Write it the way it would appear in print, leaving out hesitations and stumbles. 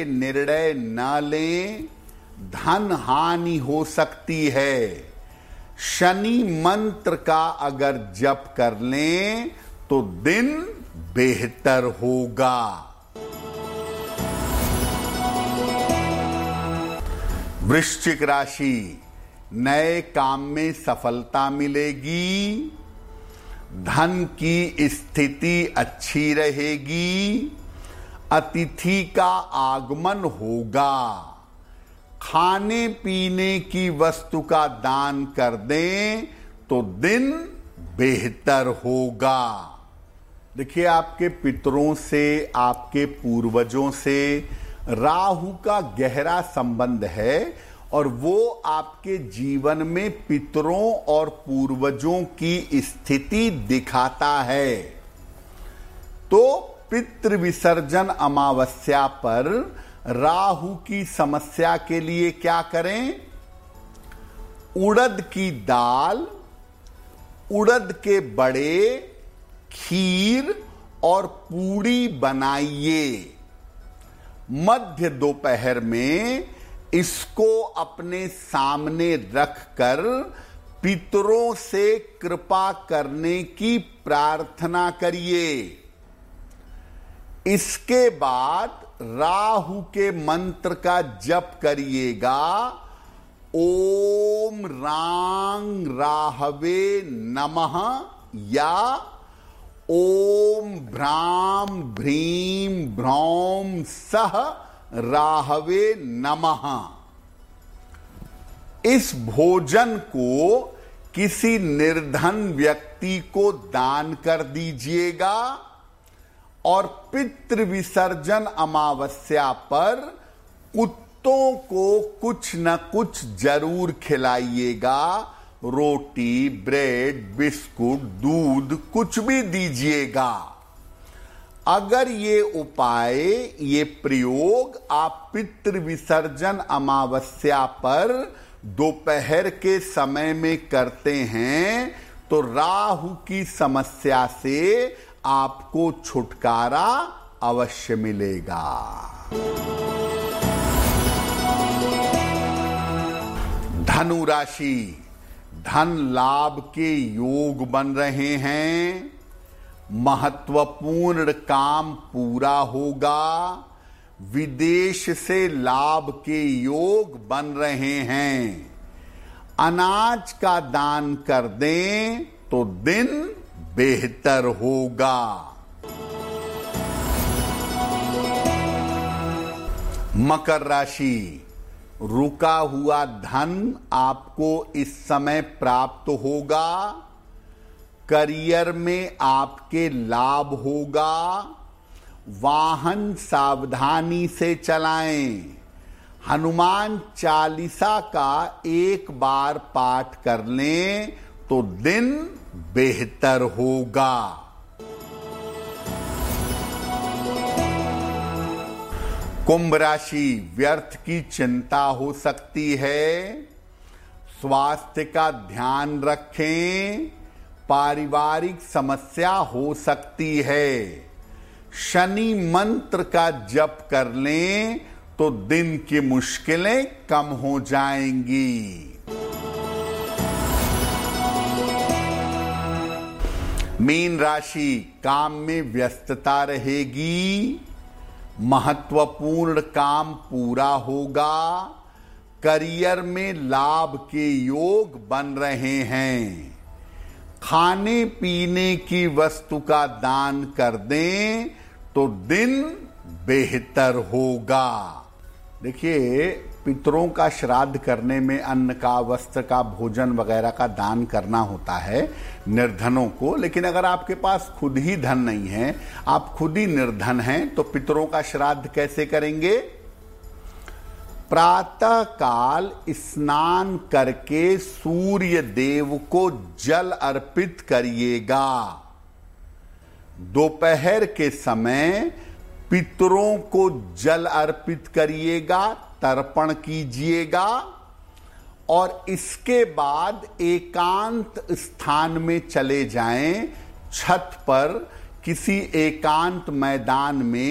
निर्णय न लें, धन हानि हो सकती है। शनि मंत्र का अगर जप कर लें तो दिन बेहतर होगा। वृश्चिक राशि, नए काम में सफलता मिलेगी, धन की स्थिति अच्छी रहेगी, अतिथि का आगमन होगा। खाने पीने की वस्तु का दान कर दें तो दिन बेहतर होगा। देखिए, आपके पितरों से, आपके पूर्वजों से राहु का गहरा संबंध है और वो आपके जीवन में पितरों और पूर्वजों की स्थिति दिखाता है। तो पितृ विसर्जन अमावस्या पर राहु की समस्या के लिए क्या करें? उड़द की दाल, उड़द के बड़े, खीर और पूड़ी बनाइए। मध्य दोपहर में इसको अपने सामने रखकर पितरों से कृपा करने की प्रार्थना करिए। इसके बाद राहु के मंत्र का जप करिएगा। ओम रांग राहवे नमः या ओम भ्राम भ्रीम भ्रौम सह राहवे नमः। इस भोजन को किसी निर्धन व्यक्ति को दान कर दीजिएगा और पितृ विसर्जन अमावस्या पर कुत्तों को कुछ न कुछ जरूर खिलाइएगा। रोटी, ब्रेड, बिस्कुट, दूध कुछ भी दीजिएगा। अगर ये उपाय, ये प्रयोग आप पितृ विसर्जन अमावस्या पर दोपहर के समय में करते हैं तो राहु की समस्या से आपको छुटकारा अवश्य मिलेगा। धनु राशि, धन लाभ के योग बन रहे हैं, महत्वपूर्ण काम पूरा होगा, विदेश से लाभ के योग बन रहे हैं। अनाज का दान कर दें तो दिन बेहतर होगा। मकर राशि, रुका हुआ धन आपको इस समय प्राप्त होगा, करियर में आपके लाभ होगा, वाहन सावधानी से चलाएं, हनुमान चालीसा का एक बार पाठ कर लें तो दिन बेहतर होगा। कुंभ राशि, व्यर्थ की चिंता हो सकती है, स्वास्थ्य का ध्यान रखें, पारिवारिक समस्या हो सकती है। शनि मंत्र का जप कर लें तो दिन की मुश्किलें कम हो जाएंगी। मीन राशि, काम में व्यस्तता रहेगी, महत्वपूर्ण काम पूरा होगा, करियर में लाभ के योग बन रहे हैं। खाने पीने की वस्तु का दान कर दें तो दिन बेहतर होगा। देखिए, पितरों का श्राद्ध करने में अन्न का, वस्त्र का, भोजन वगैरह का दान करना होता है निर्धनों को। लेकिन अगर आपके पास खुद ही धन नहीं है, आप खुद ही निर्धन हैं, तो पितरों का श्राद्ध कैसे करेंगे? प्रातः काल स्नान करके सूर्य देव को जल अर्पित करिएगा। दोपहर के समय पितरों को जल अर्पित करिएगा, तर्पण कीजिएगा और इसके बाद एकांत स्थान में चले जाएं, छत पर किसी एकांत मैदान में